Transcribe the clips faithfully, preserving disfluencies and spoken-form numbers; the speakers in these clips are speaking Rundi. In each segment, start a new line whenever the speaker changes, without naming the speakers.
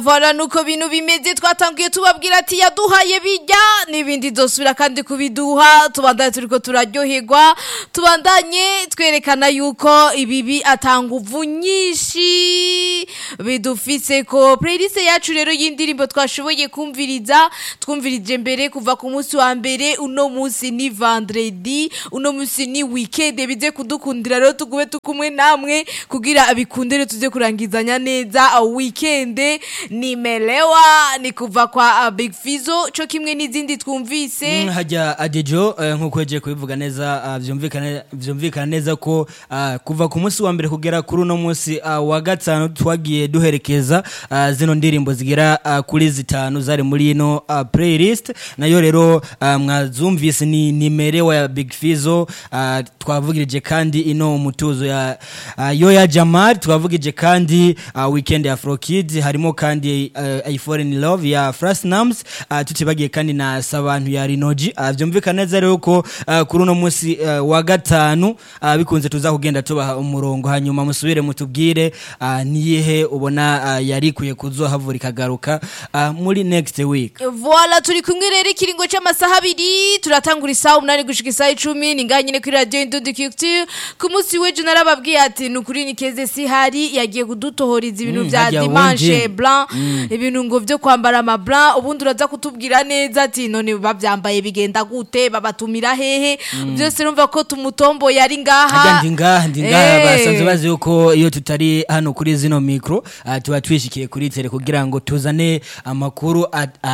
Voilà nuko bintu bimeze twatangiye tubabwira ati yaduhaye bijya nibindi dosubira kandi kubiduha tubandanye turiko turaryoherwa tubandanye twerekana yuko ibibi atanguvu nyinshi bidufise ko playlist yacu rero y'indirimbo twashoboye kumviriza twumvirije mbere kuva ku munsi wa mbere uno munsi ni vendredi uno munsi ni weekend bize kudukundira rero tugube tukumwe namwe kugira abikundere tuze kurangizanya neza weekend nimelewa ni kuva kwa uh, Big Fizzo cyo kimwe n'izindi twumvise
mm, hajya Adejo uh, nkuko yaje kubivuga neza uh, vyumvikana vyumvikana neza ko uh, kuva ku munsi wa mbere kugera kuri uno munsi uh, wa gatanu twagiye duherekeza uh, zino ndirimbo zigera uh, kuri zitanu zari muri ino uh, playlist nayo rero uh, mwazumvise ni nimelewa ya Big Fizzo uh, twavugirije kandi ino mutuzo ya uh, Yoya Jamal twavugije kandi uh, weekend ya Afro Kids harimo kandi uh, I Fall in Love ya Frost Nams uh, tutibagiye kandi na Sabantu ya Rinoji uh, vyumvikana neza rero ko uh, kuri uno munsi uh, wa gatanu uh, bikunze tuza kugenda tubaha umurongo hanyuma musubire mutubwire uh, niyehe ubona uh, yarikuye kuzohavura ikagaruka uh, muri next week.
Voilà turi kumwe rero ikiringo cy'amasaha abiri turatangura isaha umunani gushika isaha icumi ninganye kuri radio Indundi Culture ku munsi w'ejo narababwiye ati nukuri nikeze si hari yagiye kudutohoriza ibintu mm, vya dimanche blanc mm. ibintu ngo vyo kwambara ama blanc ubundi uraza kutubwira neza ati none bavyambaye bigenda gute babatumira hehe mm. byose numva ko tumutombo yari ngaha
ndi ngaha ndi ngaha hey. Basanze bazi yuko iyo tutari hano kuri zino micro uh, tuba twishikiye kuri tele kugira ngo tuzane amakuru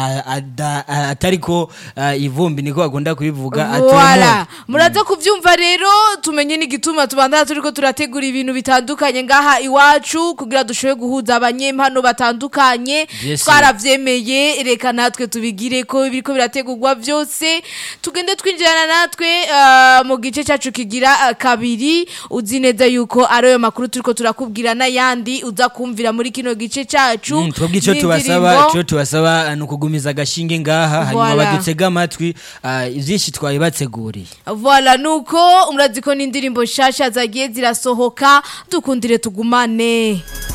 atariko uh, ivumbi niko bagunda kubivuga ati
voilà muraza kuvyumva rero tumenye n'igituma tubandana turiko turategura ibintu bitandukanye ngaha iwacu kugira dushobe guhuza abanyempano batandukanye
yes,
twaravyemeye reka natwe tubigire ko biriko birategurwa byose tugende twinjirana natwe uh, mu gice cyacu kigira uh, kabiri uzi neza yuko ari yo makuru turiko turakubwira na yandi uza kumvira muri kino gice cyacu
mm, twebwe cyo tubasaba cyo tubasaba nukugumiza gashinge ngaha hanyuma voilà. Badutega amatwi uh, ivyinshi twayibateguriye
voilà nuko umurazi ko n'indirimbo shasha zagiye zirasohoka dukundire tugumane.